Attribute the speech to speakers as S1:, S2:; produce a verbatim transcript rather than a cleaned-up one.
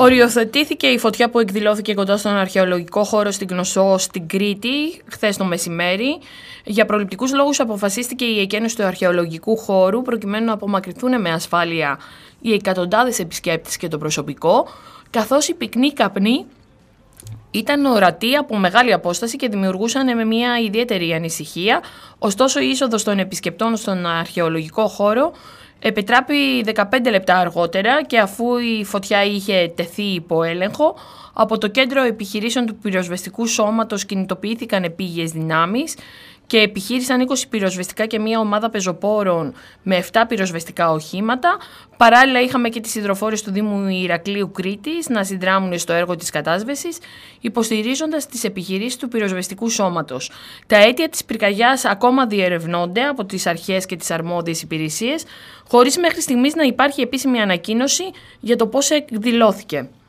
S1: Οριοθετήθηκε η φωτιά που εκδηλώθηκε κοντά στον αρχαιολογικό χώρο στην Κνωσσό στην Κρήτη χθες το μεσημέρι. Για προληπτικούς λόγους αποφασίστηκε η εκένωση του αρχαιολογικού χώρου προκειμένου να απομακρυνθούν με ασφάλεια οι εκατοντάδες επισκέπτες και το προσωπικό, καθώς οι πυκνοί καπνοί ήταν ορατοί από μεγάλη απόσταση και δημιουργούσαν με μια ιδιαίτερη ανησυχία. Ωστόσο, η είσοδος των επισκεπτών στον αρχαιολογικό χώρο επιτράπη δεκαπέντε λεπτά αργότερα και αφού η φωτιά είχε τεθεί υπό έλεγχο, από το Κέντρο Επιχειρήσεων του Πυροσβεστικού Σώματος κινητοποιήθηκαν επίγειες δυνάμεις και επιχείρησαν είκοσι πυροσβεστικά και μια ομάδα πεζοπόρων με επτά πυροσβεστικά οχήματα. Παράλληλα, είχαμε και τις υδροφόρες του Δήμου Ηρακλείου Κρήτης να συνδράμουν στο έργο της κατάσβεσης, υποστηρίζοντας τις επιχειρήσεις του πυροσβεστικού σώματος. Τα αίτια της πυρκαγιάς ακόμα διερευνώνται από τις αρχές και τις αρμόδιες υπηρεσίες, χωρίς μέχρι στιγμής να υπάρχει επίσημη ανακοίνωση για το πώς εκδηλώθηκε.